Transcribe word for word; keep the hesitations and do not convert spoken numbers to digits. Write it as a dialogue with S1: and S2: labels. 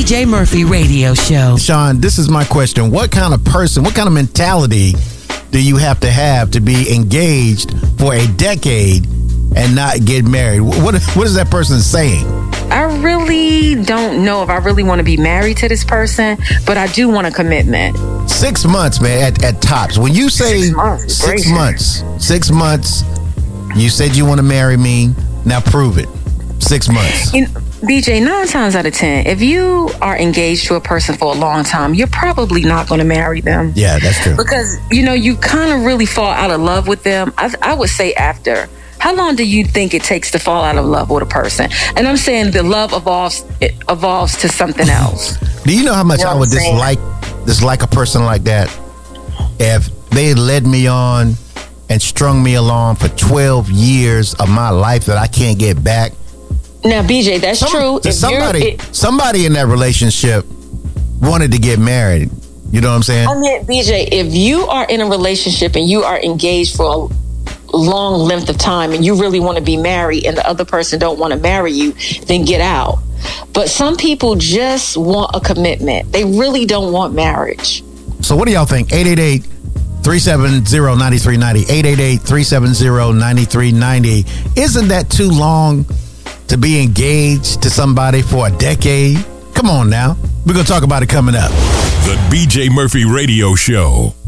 S1: J Murphy Radio Show.
S2: Sean, this is my question. What kind of person, what kind of mentality do you have to have to be engaged for a decade and not get married? What What is that person saying?
S3: I really don't know if I really want to be married to this person, but I do want a commitment.
S2: Six months, man, at, at tops. When you say
S3: Six months,
S2: six
S3: great.
S2: months, six months, you said you want to marry me. Now prove it. Six months.
S3: You know, B J, nine times out of ten, if you are engaged to a person for a long time, you're probably not going to marry them.
S2: Yeah, that's true.
S3: Because, you know, you kind of really fall out of love with them. I, I would say after. How long do you think it takes to fall out of love with a person? And I'm saying the love evolves it evolves to something else.
S2: Do you know how much
S3: You know
S2: I
S3: what
S2: would
S3: I'm saying?
S2: dislike dislike a person like that if they had led me on and strung me along for twelve years of my life that I can't get back?
S3: Now, B J, that's
S2: Some-
S3: true. If
S2: somebody,
S3: you're, it,
S2: somebody in that relationship wanted to get married. You know what I'm saying?
S3: I mean, B J, if you are in a relationship and you are engaged for a long length of time and you really want to be married and the other person don't want to marry you, then get out. But some people just want a commitment. They really don't want marriage.
S2: So what do y'all think? eight eight eight, three seven zero, nine three nine zero. eight eight eight, three seven zero, nine three nine zero. Isn't that too long to be engaged to somebody for a decade? Come on now. We're going to talk about it coming up.
S4: The B J Murphy Radio Show.